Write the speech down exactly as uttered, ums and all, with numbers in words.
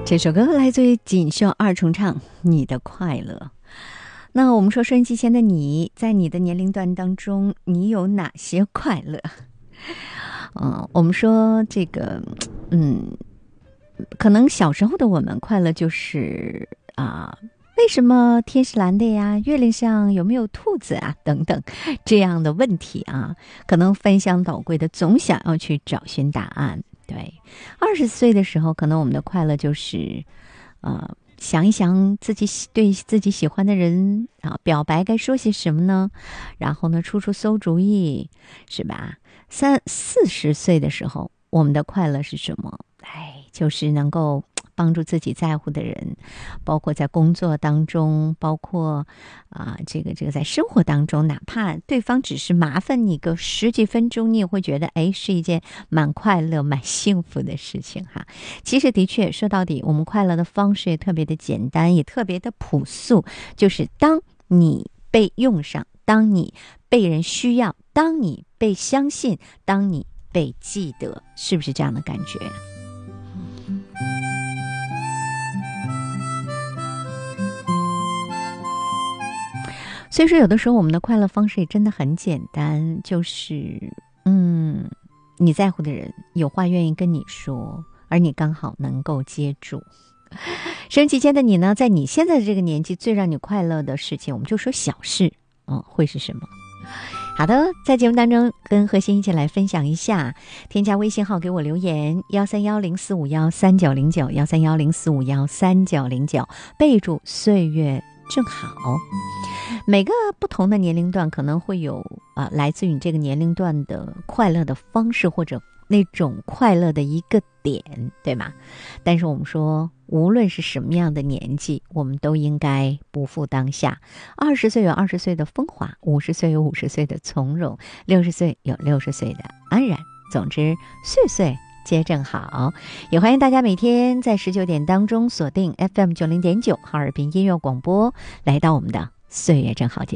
这首歌来自于锦绣二重唱《你的快乐》。那我们说收音机前的你，在你的年龄段当中，你有哪些快乐？嗯，我们说这个，嗯，可能小时候的我们快乐就是啊，为什么天是蓝的呀？月亮上有没有兔子啊？等等这样的问题啊，可能翻箱倒柜的，总想要去找寻答案。对，二十岁的时候，可能我们的快乐就是，呃，想一想自己对自己喜欢的人啊表白该说些什么呢？然后呢，出出馊主意，是吧？三四十岁的时候，我们的快乐是什么？哎，就是能够帮助自己在乎的人，包括在工作当中，包括啊、呃，这个这个在生活当中，哪怕对方只是麻烦你个十几分钟，你也会觉得哎，是一件蛮快乐、蛮幸福的事情哈。其实的确说到底，我们快乐的方式也特别的简单，也特别的朴素，就是当你被用上，当你被人需要，当你被相信，当你被记得，是不是这样的感觉？所以说有的时候我们的快乐方式也真的很简单，就是嗯，你在乎的人有话愿意跟你说，而你刚好能够接住。收音机前的你呢，在你现在的这个年纪，最让你快乐的事情，我们就说小事，嗯，会是什么？好的，在节目当中跟何欣一起来分享一下，添加微信号给我留言幺三幺零四五幺三九零九幺三幺零四五幺三九零九，备注岁月正好。每个不同的年龄段可能会有啊，来自于你这个年龄段的快乐的方式，或者那种快乐的一个点，对吗？但是我们说，无论是什么样的年纪，我们都应该不负当下。二十岁有二十岁的风华，五十岁有五十岁的从容，六十岁有六十岁的安然。总之，岁岁皆正好。也欢迎大家每天在十九点当中锁定 F M 九零点九哈尔滨音乐广播，来到我们的岁月正好节目。